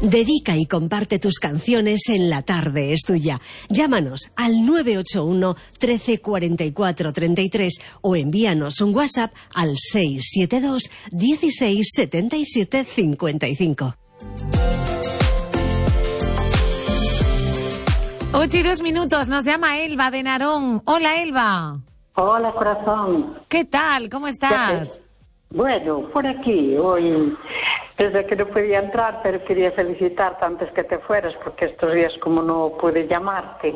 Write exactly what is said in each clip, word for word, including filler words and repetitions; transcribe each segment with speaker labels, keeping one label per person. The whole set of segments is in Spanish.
Speaker 1: Dedica y comparte tus canciones en La Tarde es Tuya. Llámanos al nueve ocho uno, trece, cuarenta y cuatro, treinta y tres o envíanos un WhatsApp al seis siete dos, dieciséis, setenta y siete, cincuenta y cinco.
Speaker 2: Ocho y dos minutos, nos llama Elba de Narón. Hola, Elba.
Speaker 3: Hola, corazón.
Speaker 2: ¿Qué tal? ¿Cómo estás?
Speaker 3: Bueno, por aquí, hoy, desde que no podía entrar, pero quería felicitarte antes que te fueras, porque estos días como no pude llamarte,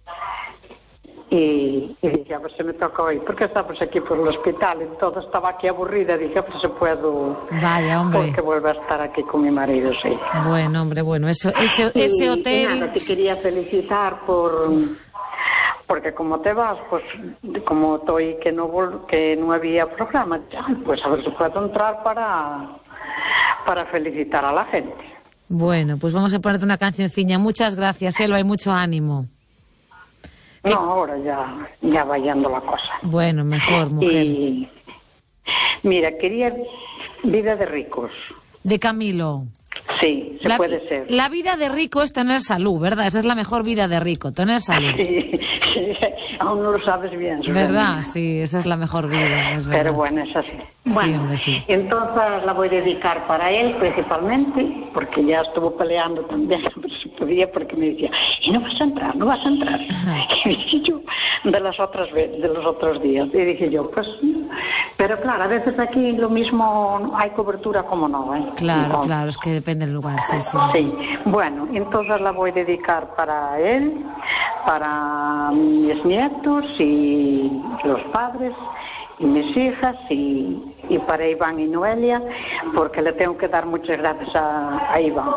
Speaker 3: y, y dije, a ver si me toca hoy, porque estamos aquí por el hospital, entonces estaba aquí aburrida, dije, pues se puedo...
Speaker 2: Vaya, hombre.
Speaker 3: Porque vuelvo a estar aquí con mi marido, sí.
Speaker 2: Bueno, hombre, bueno, eso, ese,
Speaker 3: y,
Speaker 2: ese hotel...
Speaker 3: Y nada, te quería felicitar por... Porque como te vas, pues como estoy que no vol que no había programa, pues a ver si puedo entrar para para felicitar a la gente.
Speaker 2: Bueno, pues vamos a ponerte una cancioncilla. Muchas gracias, Elba, y mucho ánimo.
Speaker 3: No, ahora ya ya va yendo la cosa.
Speaker 2: Bueno, mejor, mujer.
Speaker 3: Y mira, quería Vida de ricos.
Speaker 2: De Camilo.
Speaker 3: Sí, se
Speaker 2: la,
Speaker 3: puede ser.
Speaker 2: La vida de rico es tener salud, ¿verdad? Esa es la mejor vida de rico, tener salud.
Speaker 3: Sí, sí, aún no lo sabes bien.
Speaker 2: ¿Verdad? Sí, esa es la mejor vida, es verdad.
Speaker 3: Pero bueno, es así. Bueno,
Speaker 2: sí, hombre, sí.
Speaker 3: Entonces la voy a dedicar para él principalmente, porque ya estuvo peleando también, pero si podía, porque me decía, y no vas a entrar, no vas a entrar. Y dije yo, de las otras veces, de los otros días, y dije yo, pues, pero claro, a veces aquí lo mismo hay cobertura como no, ¿eh?
Speaker 2: Claro,
Speaker 3: entonces,
Speaker 2: claro, es que depende del lugar, sí, sí.
Speaker 3: Sí, bueno, entonces la voy a dedicar para él, para mis nietos y los padres y mis hijas y, y para Iván y Noelia, porque le tengo que dar muchas gracias a, a Iván,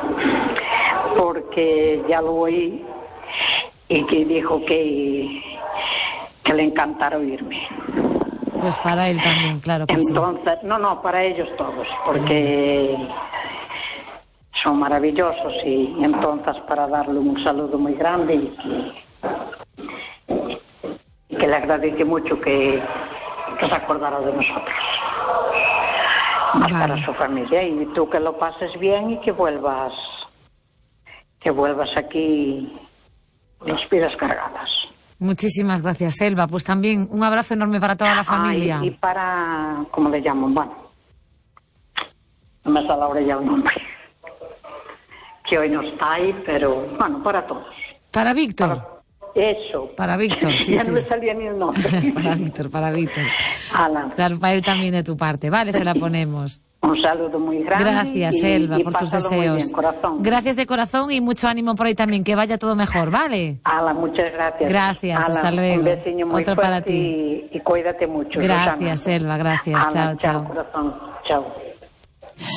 Speaker 3: porque ya lo oí y que dijo que, que le encantara oírme.
Speaker 2: Pues para él también, claro que
Speaker 3: Entonces,
Speaker 2: sí.
Speaker 3: no, no, para ellos todos, porque son maravillosos y entonces para darle un saludo muy grande y que, y que le agradece mucho que, que se acordara de nosotros, más vale. Para su familia, y tú que lo pases bien y que vuelvas que vuelvas aquí con las pilas cargadas.
Speaker 2: Muchísimas gracias, Elba. Pues también un abrazo enorme para toda la familia.
Speaker 3: Ah, y, y para, ¿cómo le llaman? Bueno, no me sale ahora ya el nombre, que hoy no está ahí, pero bueno, para todos.
Speaker 2: ¿Para Víctor?
Speaker 3: Para, eso.
Speaker 2: Para Víctor, sí,
Speaker 3: ya
Speaker 2: sí.
Speaker 3: no me salía ni el nombre.
Speaker 2: Para Víctor, para Víctor.
Speaker 3: Alan.
Speaker 2: Claro, para él también de tu parte. Vale, se la ponemos.
Speaker 3: Un saludo muy grande.
Speaker 2: Gracias,
Speaker 3: y,
Speaker 2: Elba,
Speaker 3: y
Speaker 2: por tus deseos.
Speaker 3: Muy bien, corazón.
Speaker 2: Gracias de corazón y mucho ánimo por ahí también, que vaya todo mejor, ¿vale?
Speaker 3: Alan, muchas gracias.
Speaker 2: Gracias,
Speaker 3: Alan,
Speaker 2: hasta luego.
Speaker 3: Un besiño muy
Speaker 2: Otro
Speaker 3: fuerte
Speaker 2: para ti.
Speaker 3: Y, y cuídate mucho.
Speaker 2: Gracias,
Speaker 3: Susana.
Speaker 2: Elba, gracias.
Speaker 3: Alan,
Speaker 2: chao, chao.
Speaker 3: Chao, corazón. Chao.